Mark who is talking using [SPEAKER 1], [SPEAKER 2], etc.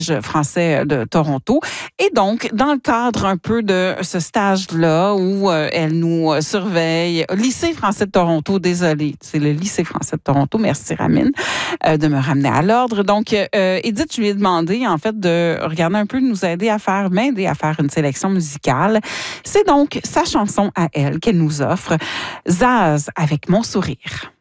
[SPEAKER 1] français de Toronto. Et donc, dans le cadre un peu de ce stage-là où elle nous surveille, lycée français de Toronto, désolé, c'est le lycée français de Toronto, merci Ramine de me ramener à l'ordre. Donc, Édith, je lui ai demandé en fait de regarder un peu, de nous aider à m'aider à faire une sélection musicale. C'est donc sa chanson à elle qu'elle nous offre, Zaz avec Mon sourire.